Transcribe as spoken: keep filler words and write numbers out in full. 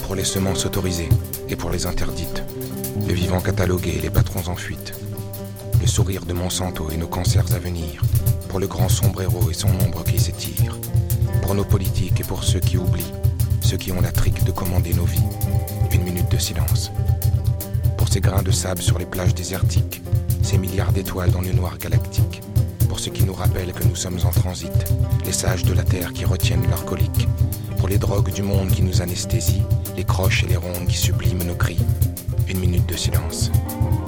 pour les semences autorisées et pour les interdites, les vivants catalogués et les patrons en fuite, le sourire de Monsanto et nos cancers à venir, pour le grand sombrero et son ombre qui s'étire, pour nos politiques et pour ceux qui oublient, ceux qui ont la trique de commander nos vies. Une minute de silence. Pour ces grains de sable sur les plages désertiques, ces milliards d'étoiles dans le noir galactique, pour ceux qui nous rappellent que nous sommes en transit, les sages de la terre qui retiennent leur colique, pour les drogues du monde qui nous anesthésient, les croches et les rondes qui subliment nos cris. Une minute de silence.